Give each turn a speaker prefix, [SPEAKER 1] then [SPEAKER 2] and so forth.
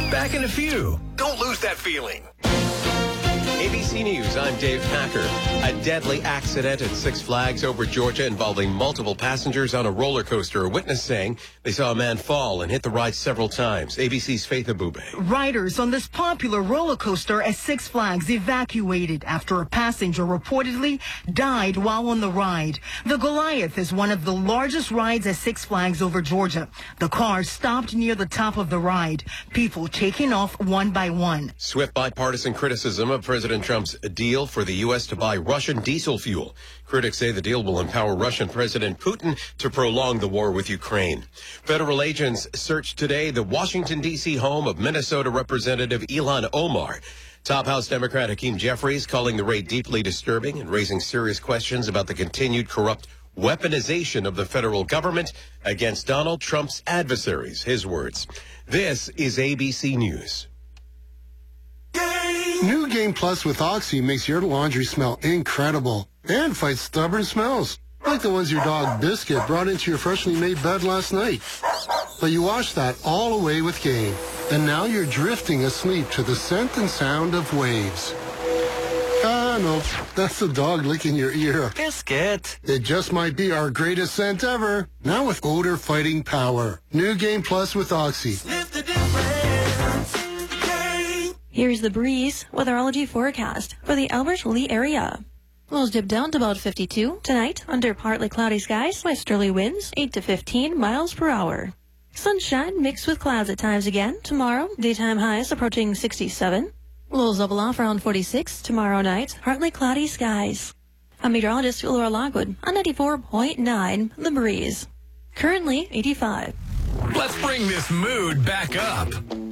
[SPEAKER 1] Back in a few. Don't lose that feeling.
[SPEAKER 2] ABC News, I'm Dave Packer. A deadly accident at Six Flags over Georgia involving multiple passengers on a roller coaster. A witness saying they saw a man fall and hit the ride several times. ABC's Faith Abube.
[SPEAKER 3] Riders on this popular roller coaster at Six Flags evacuated after a passenger reportedly died while on the ride. The Goliath is one of the largest rides at Six Flags over Georgia. The car stopped near the top of the ride. People taking off one by one.
[SPEAKER 2] Swift bipartisan criticism of President Trump's deal for the U.S. to buy Russian diesel fuel. Critics say the deal will empower Russian President Putin to prolong the war with Ukraine. Federal agents searched today the Washington, D.C. home of Minnesota Representative Ilhan Omar. Top House Democrat Hakeem Jeffries calling the raid deeply disturbing and raising serious questions about the continued corrupt weaponization of the federal government against Donald Trump's adversaries. His words. This is ABC News.
[SPEAKER 4] New Game Plus with Oxy makes your laundry smell incredible and fights stubborn smells, like the ones your dog Biscuit brought into your freshly made bed last night. But you wash that all away with Game, and now you're drifting asleep to the scent and sound of waves. Ah, no, that's the dog licking your ear.
[SPEAKER 1] Biscuit.
[SPEAKER 4] It just might be our greatest scent ever, now with odor-fighting power. New Game Plus with Oxy.
[SPEAKER 5] Live the difference. Here's the breeze weatherology forecast for the Albert Lee area. Lows dip down to about 52 tonight under partly cloudy skies, westerly winds 8 to 15 miles per hour. Sunshine mixed with clouds at times again tomorrow, daytime highs approaching 67. Lows level off around 46 tomorrow night, partly cloudy skies. I'm meteorologist Laura Lockwood on 94.9 The Breeze. Currently 85.
[SPEAKER 1] Let's bring this mood back up.